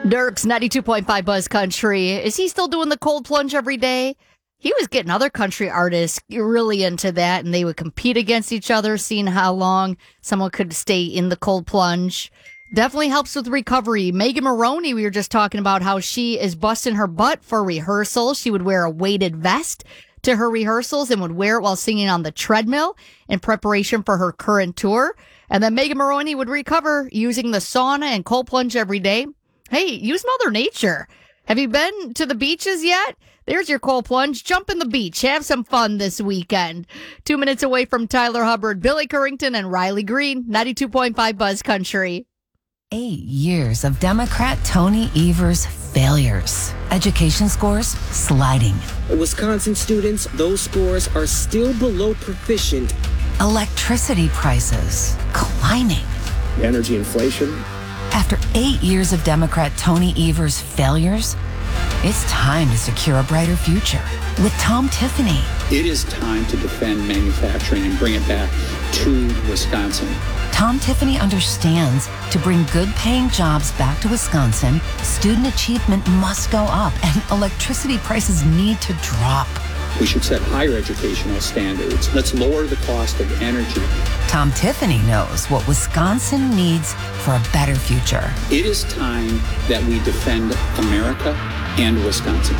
Dirks, 92.5 Buzz Country. Is he still doing the cold plunge every day? He was getting other country artists really into that, and they would compete against each other, seeing how long someone could stay in the cold plunge. Definitely helps with recovery. Megan Moroney, we were just talking about how she is busting her butt for rehearsals. She would wear a weighted vest to her rehearsals and would wear it while singing on the treadmill in preparation for her current tour. And then Megan Moroney would recover using the sauna and cold plunge every day. Hey, use Mother Nature. Have you been to the beaches yet? There's your cold plunge. Jump in the beach. Have some fun this weekend. 2 minutes away from Tyler Hubbard, Billy Currington, and Riley Green. 92.5 Buzz Country. 8 years of Democrat Tony Evers' failures. Education scores sliding. Wisconsin students, those scores are still below proficient. Electricity prices climbing. Energy inflation. After 8 years of Democrat Tony Evers' failures, it's time to secure a brighter future with Tom Tiffany. It is time to defend manufacturing and bring it back to Wisconsin. Tom Tiffany understands to bring good-paying jobs back to Wisconsin, student achievement must go up and electricity prices need to drop. We should set higher educational standards. Let's lower the cost of energy. Tom Tiffany knows what Wisconsin needs for a better future. It is time that we defend America and Wisconsin.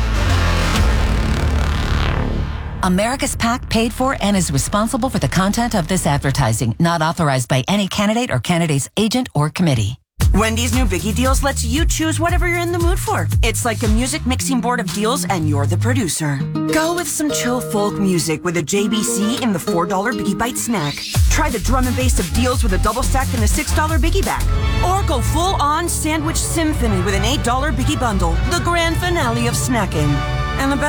America's PAC paid for and is responsible for the content of this advertising, not authorized by any candidate or candidate's agent or committee. Wendy's new Biggie Deals lets you choose whatever you're in the mood for. It's like a music mixing board of deals and you're the producer. Go with some chill folk music with a JBC in the $4 Biggie Bite snack. Try the drum and bass of deals with a double stack and a $6 Biggie bag. Or go full on sandwich symphony with an $8 Biggie bundle, the grand finale of snacking. And the best